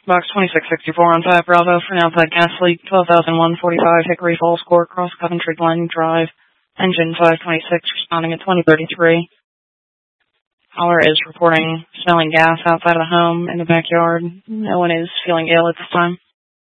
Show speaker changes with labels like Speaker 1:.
Speaker 1: Box 2664 on 5 Bravo for an outside gas leak, 12,145 Hickory Falls Court, Cross Coventry Glen Drive. Engine 526 responding at 2033. Caller is reporting smelling gas outside of the home in the backyard. No one is feeling ill at this time.